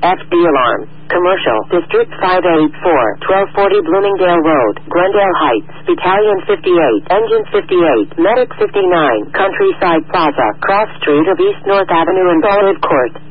FD alarm. Commercial. District 584, 1240 Bloomingdale Road, Glendale Heights, Battalion 58, Engine 58, Medic 59, Countryside Plaza, Cross Street of East North Avenue and Ballard Court.